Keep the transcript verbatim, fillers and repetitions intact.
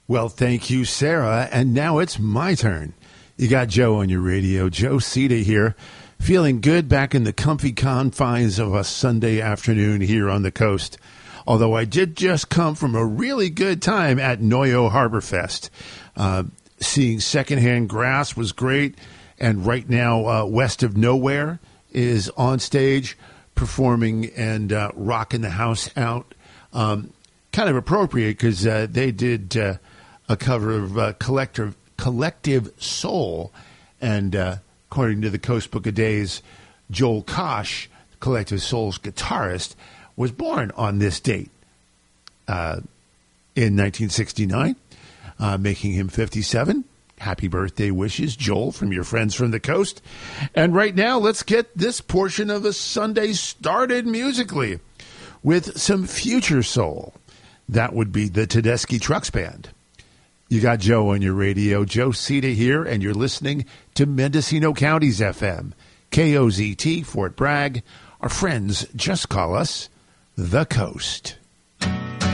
Well, thank you, Sarah. And now it's my turn. You got Joe on your radio. Joe Cita here, feeling good back in the comfy confines of a Sunday afternoon here on the coast. Although I did just come from a really good time at Noyo Harbor Fest. Uh, seeing Secondhand Grass was great. And right now, uh, West of Nowhere is on stage performing and uh, rocking the house out. Um, kind of appropriate because uh, they did uh, a cover of uh, Collective, Collective Soul. And uh, according to the Coast Book of Days, Joel Kosh, Collective Soul's guitarist, was born on this date uh, in nineteen sixty-nine, uh, making him fifty-seven. Happy birthday wishes, Joel, from your friends from the coast. And right now, let's get this portion of the Sunday started musically with some future soul. That would be the Tedeschi Trucks Band. You got Joe on your radio. Joe Cita here, and you're listening to Mendocino County's F M. K O Z T, Fort Bragg. Our friends just call us The Coast.